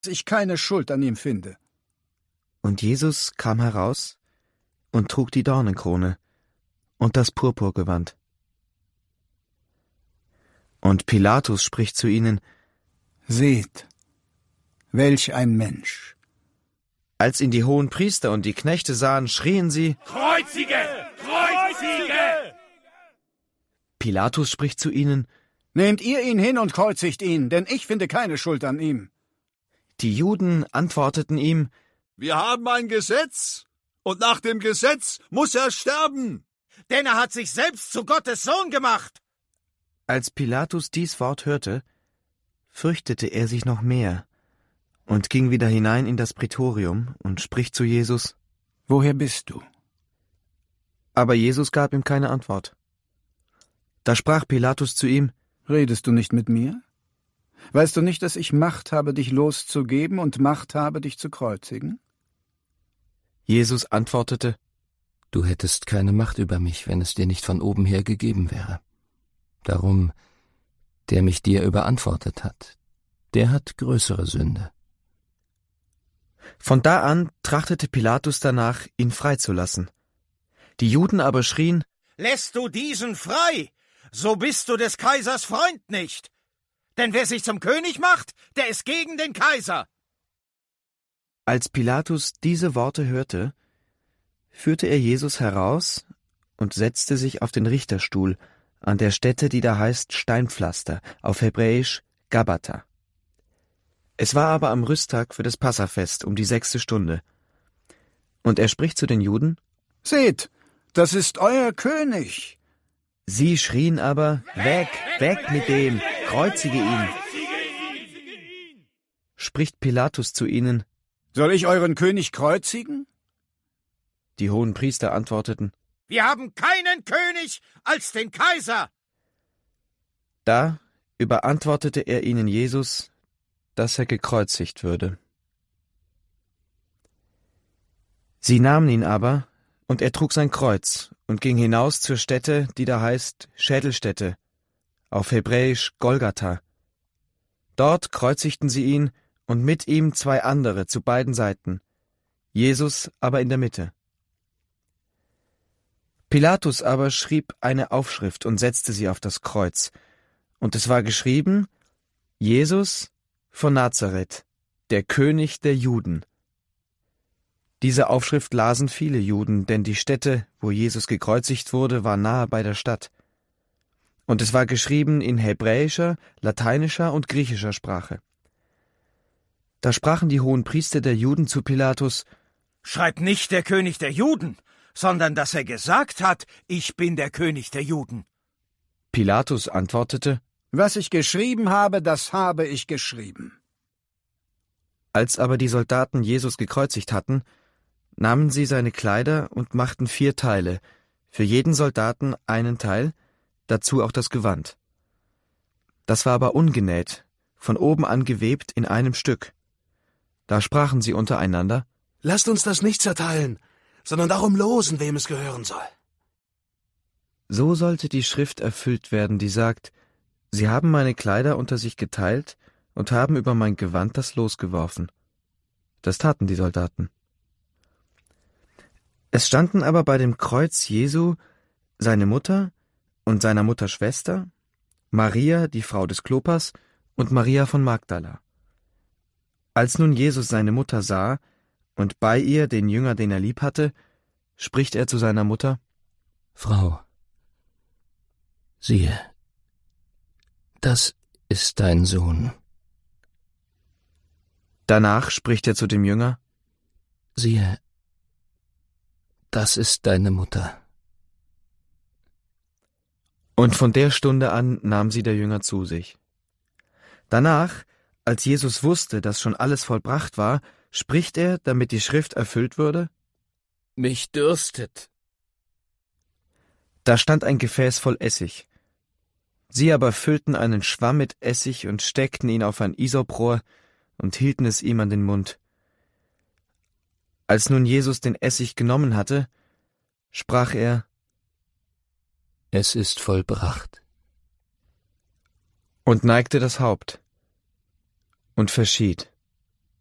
ich keine Schuld an ihm finde. Und Jesus kam heraus und trug die Dornenkrone und das Purpurgewand. Und Pilatus spricht zu ihnen: Seht, welch ein Mensch! Als ihn die Hohenpriester und die Knechte sahen, schrien sie: Kreuzige! Kreuzige! Pilatus spricht zu ihnen: Nehmt ihr ihn hin und kreuzigt ihn, denn ich finde keine Schuld an ihm. Die Juden antworteten ihm: Wir haben ein Gesetz, und nach dem Gesetz muss er sterben. Denn er hat sich selbst zu Gottes Sohn gemacht. Als Pilatus dies Wort hörte, fürchtete er sich noch mehr und ging wieder hinein in das Prätorium und spricht zu Jesus: Woher bist du? Aber Jesus gab ihm keine Antwort. Da sprach Pilatus zu ihm: Redest du nicht mit mir? Weißt du nicht, dass ich Macht habe, dich loszugeben und Macht habe, dich zu kreuzigen? Jesus antwortete: Du hättest keine Macht über mich, wenn es dir nicht von oben her gegeben wäre. Darum, der mich dir überantwortet hat, der hat größere Sünde. Von da an trachtete Pilatus danach, ihn freizulassen. Die Juden aber schrien: Lässt du diesen frei, so bist du des Kaisers Freund nicht. Denn wer sich zum König macht, der ist gegen den Kaiser. Als Pilatus diese Worte hörte, führte er Jesus heraus und setzte sich auf den Richterstuhl an der Stätte, die da heißt Steinpflaster, auf Hebräisch Gabbatha. Es war aber am Rüsttag für das Passafest um die 6. Stunde. Und er spricht zu den Juden: Seht, das ist euer König. Sie schrien aber: Weg, weg mit dem, kreuzige ihn. Spricht Pilatus zu ihnen: Soll ich euren König kreuzigen? Die Hohenpriester antworteten: Wir haben keinen König als den Kaiser. Da überantwortete er ihnen Jesus, dass er gekreuzigt würde. Sie nahmen ihn aber, und er trug sein Kreuz und ging hinaus zur Stätte, die da heißt Schädelstätte, auf Hebräisch Golgatha. Dort kreuzigten sie ihn und mit ihm 2 andere zu beiden Seiten, Jesus aber in der Mitte. Pilatus aber schrieb eine Aufschrift und setzte sie auf das Kreuz, und es war geschrieben: Jesus von Nazareth, der König der Juden. Diese Aufschrift lasen viele Juden, denn die Stätte, wo Jesus gekreuzigt wurde, war nahe bei der Stadt. Und es war geschrieben in hebräischer, lateinischer und griechischer Sprache. Da sprachen die Hohenpriester der Juden zu Pilatus: Schreibt nicht der König der Juden, sondern dass er gesagt hat, ich bin der König der Juden. Pilatus antwortete: Was ich geschrieben habe, das habe ich geschrieben. Als aber die Soldaten Jesus gekreuzigt hatten, nahmen sie seine Kleider und machten 4 Teile, für jeden Soldaten einen Teil, dazu auch das Gewand. Das war aber ungenäht, von oben an gewebt in einem Stück. Da sprachen sie untereinander: Lasst uns das nicht zerteilen, sondern darum losen, wem es gehören soll. So sollte die Schrift erfüllt werden, die sagt: Sie haben meine Kleider unter sich geteilt und haben über mein Gewand das Los geworfen. Das taten die Soldaten. Es standen aber bei dem Kreuz Jesu seine Mutter und seiner Mutter Schwester, Maria, die Frau des Klopas, und Maria von Magdala. Als nun Jesus seine Mutter sah und bei ihr den Jünger, den er lieb hatte, spricht er zu seiner Mutter: Frau, siehe, das ist dein Sohn. Danach spricht er zu dem Jünger: Siehe, das ist deine Mutter. Und von der Stunde an nahm sie der Jünger zu sich. Danach, als Jesus wusste, dass schon alles vollbracht war, spricht er, damit die Schrift erfüllt würde: Mich dürstet. Da stand ein Gefäß voll Essig. Sie aber füllten einen Schwamm mit Essig und steckten ihn auf ein Isoprohr und hielten es ihm an den Mund. Als nun Jesus den Essig genommen hatte, sprach er: Es ist vollbracht. Und neigte das Haupt und verschied.